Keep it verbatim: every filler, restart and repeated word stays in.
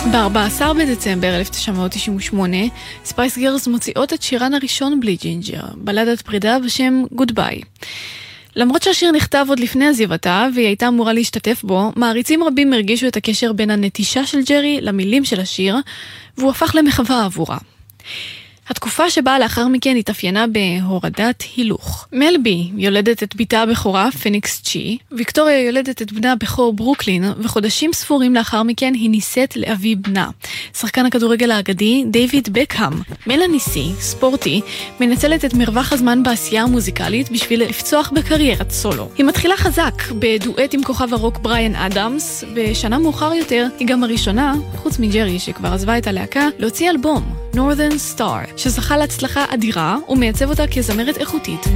ב-ארבעה עשר בדצמבר אלף תשע מאות תשעים ושמונה, ספייס גרלס מוציאות את שירן הראשון בלי ג'ינג'ר, בלדת פרידה בשם גודביי. למרות שהשיר נכתב עוד לפני עזיבתה, והיא הייתה אמורה להשתתף בו, מעריצים רבים הרגישו את הקשר בין הנטישה של ג'רי למילים של השיר, והוא הפך למחווה עבורה. התקופה שבאה לאחר מכן התאפיינה בהורדת הילוך. מלבי יולדת את ביתה הבכורה, פניקס צ'י, ויקטוריה יולדת את בנה הבכור ברוקלין, וחודשים ספורים לאחר מכן היא נישאת לאבי בנה. שחקן הכדורגל האגדי, דיוויד בקהאם. מלאני סי, ספורטי, מנצלת את מרווח הזמן בעשייה המוזיקלית בשביל לפצוח בקריירת סולו. היא מתחילה חזק בדואט עם כוכב הרוק בריאן אדמס, ושנה מאוחר יותר היא גם הראשונה, חוץ מג'רי שכבר עזבה את הלהקה, להוציא אלבום, Northern Star, שזכה להצלחה אדירה ומייצב אותה כזמרת איכותית